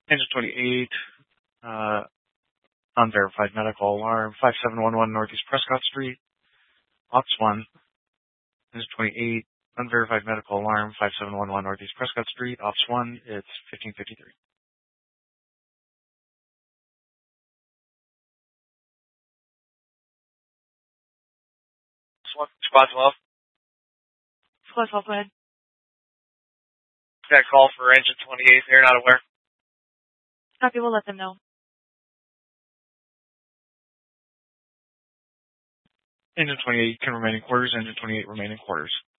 Engine 28, unverified medical alarm, 5711 Northeast Prescott Street, Ops 1. Engine 28, unverified medical alarm, 5711 Northeast Prescott Street, Ops 1. It's 1553. Squad 12. Squad 12, go ahead. Got a call for engine 28. They're not aware. Copy, we'll let them know. Engine 28 can remain in quarters. Engine 28 remain in quarters.